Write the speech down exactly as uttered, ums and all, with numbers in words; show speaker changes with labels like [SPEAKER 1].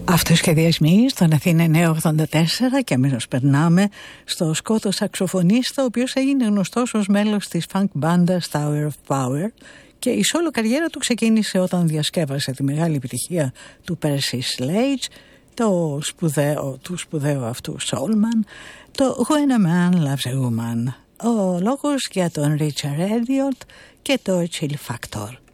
[SPEAKER 1] Αυτοσχεδιασμοί στον Αθήνα εννιακόσια ογδόντα τέσσερα και αμέσως περνάμε στο σκότο σαξοφωνίστα, ο οποίος έγινε γνωστός ως μέλος της funk μπάντας Tower of Power και η solo καριέρα του ξεκίνησε όταν διασκεύασε τη μεγάλη επιτυχία του Percy Sledge, το σπουδαίο, του σπουδαίου αυτού Soulman, το When a Man Loves a Woman. Ο λόγος για τον Richard Elliot και το Chill Factor.